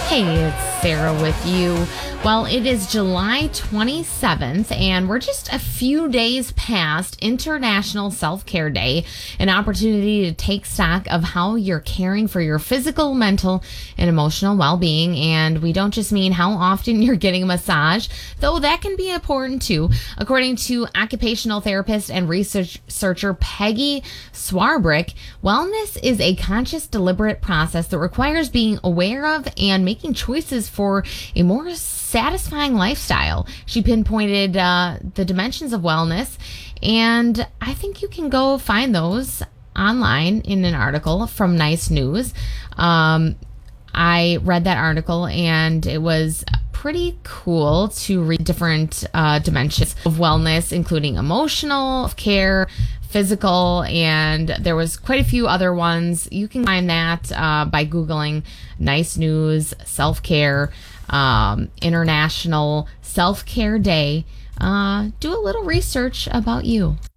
Hey, it's Sarah with you. Well, it is July 27th, and we're just a few days past International Self-Care Day, an opportunity to take stock of how you're caring for your physical, mental, and emotional well-being. And we don't just mean how often you're getting a massage, though that can be important too. According to occupational therapist and researcher Peggy Swarbrick, wellness is a conscious, deliberate process that requires being aware of and making choices for a more satisfying lifestyle. She pinpointed the dimensions of wellness, and I think you can go find those online in an article from Nice News. I read that article, and it was pretty cool to read different dimensions of wellness, including emotional care, physical, and there was quite a few other ones. You can find that by Googling Nice News Self-Care International Self-Care Day. Do a little research about you.